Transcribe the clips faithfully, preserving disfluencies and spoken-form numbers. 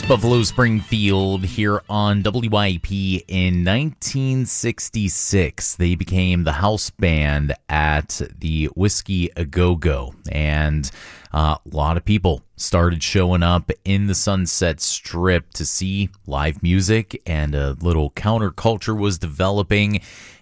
Buffalo Springfield here on W Y E P. In nineteen sixty-six, they became the house band at the Whiskey A Go Go, and uh, a lot of people started showing up in the Sunset Strip to see live music, and a little counterculture was developing,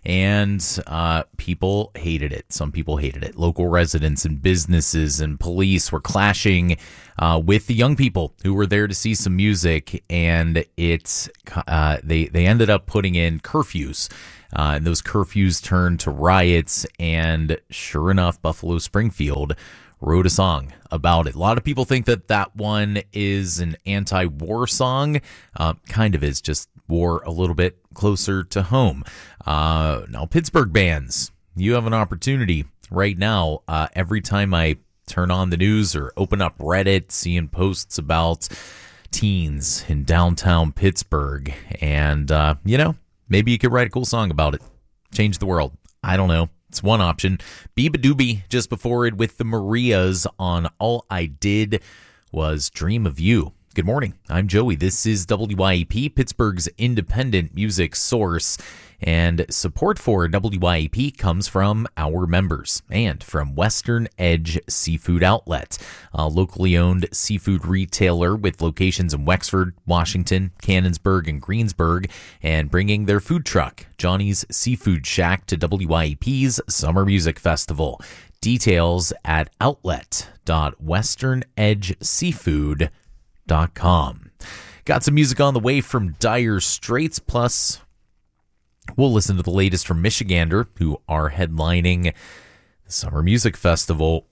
and uh, people hated it. Some people hated it. Local residents and businesses and police were clashing uh, with the young people who were there to see some music, and it's uh, they they ended up putting in curfews. Uh, and those curfews turned to riots, and sure enough, Buffalo Springfield wrote a song about it. A lot of people think that that one is an anti-war song. Uh, kind of is, just war a little bit closer to home. Uh, now, Pittsburgh bands, you have an opportunity right now. Uh, every time I turn on the news or open up Reddit, seeing posts about teens in downtown Pittsburgh, and, uh, you know, maybe you could write a cool song about it. Change the world. I don't know. It's one option. Beabadoobie just before it with the Marias on All I Did Was Dream of You. Good morning. I'm Joey. This is W Y E P, Pittsburgh's independent music source. And support for W Y E P comes from our members and from Western Edge Seafood Outlet, a locally owned seafood retailer with locations in Wexford, Washington, Canonsburg, and Greensburg, and bringing their food truck, Johnny's Seafood Shack, to W Y E P's Summer Music Festival. Details at outlet dot western edge seafood dot com. Got some music on the way from Dire Straits, plus we'll listen to the latest from Michigander, who are headlining the Summer Music Festival,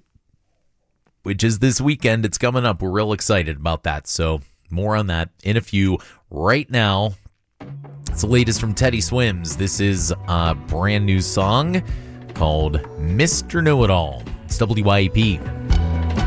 which is this weekend. It's coming up. We're real excited about that. So more on that in a few. Right now, it's the latest from Teddy Swims. This is a brand new song called Mister Know-It-All. It's W Y E P.